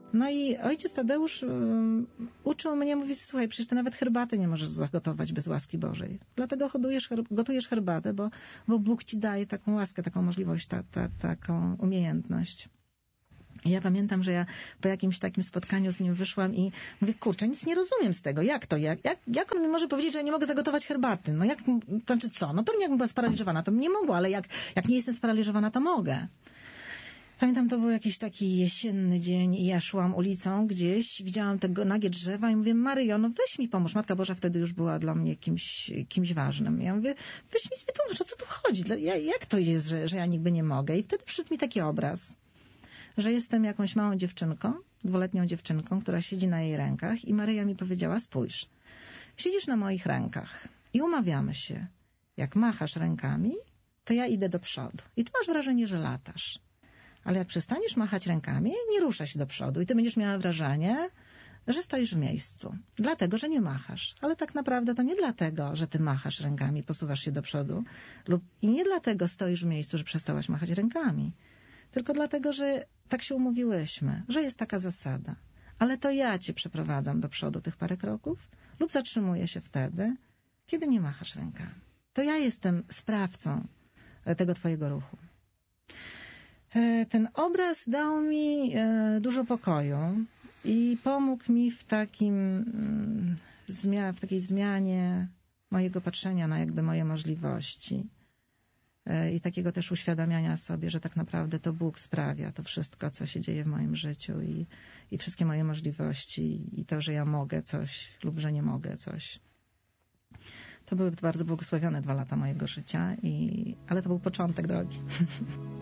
No i ojciec Tadeusz uczył mnie, mówi, słuchaj, przecież ty nawet herbaty nie możesz zagotować bez łaski Bożej. Dlatego gotujesz herbatę, bo Bóg ci daje taką łaskę, taką możliwość, taką umiejętność. I ja pamiętam, że ja po jakimś takim spotkaniu z nim wyszłam i mówię, kurczę, nic nie rozumiem z tego. Jak to? Jak on mi może powiedzieć, że ja nie mogę zagotować herbaty? No jak, to znaczy co? No pewnie jakbym była sparaliżowana, to bym nie mogła, ale jak nie jestem sparaliżowana, to mogę. Pamiętam, to był jakiś taki jesienny dzień i ja szłam ulicą gdzieś, widziałam te nagie drzewa i mówię, Maryjo, no weź mi pomóż. Matka Boża wtedy już była dla mnie kimś ważnym. Ja mówię, weź mi wytłumacz, o co tu chodzi? Jak to jest, że ja nigdy nie mogę? I wtedy przyszedł mi taki obraz, że jestem jakąś małą dziewczynką, 2-letnią dziewczynką, która siedzi na jej rękach i Maryja mi powiedziała, spójrz, siedzisz na moich rękach i umawiamy się, jak machasz rękami, to ja idę do przodu. I ty masz wrażenie, że latasz. Ale jak przestaniesz machać rękami, nie rusza się do przodu i ty będziesz miała wrażenie, że stoisz w miejscu. Dlatego, że nie machasz. Ale tak naprawdę to nie dlatego, że ty machasz rękami, posuwasz się do przodu. I nie dlatego stoisz w miejscu, że przestałaś machać rękami. Tylko dlatego, że tak się umówiłyśmy, że jest taka zasada. Ale to ja cię przeprowadzam do przodu tych parę kroków lub zatrzymuję się wtedy, kiedy nie machasz rękami. To ja jestem sprawcą tego twojego ruchu. Ten obraz dał mi dużo pokoju i pomógł mi w takiej zmianie mojego patrzenia na jakby moje możliwości i takiego też uświadamiania sobie, że tak naprawdę to Bóg sprawia to wszystko, co się dzieje w moim życiu i wszystkie moje możliwości i to, że ja mogę coś lub że nie mogę coś. To były bardzo błogosławione 2 lata mojego życia, ale to był początek drogi.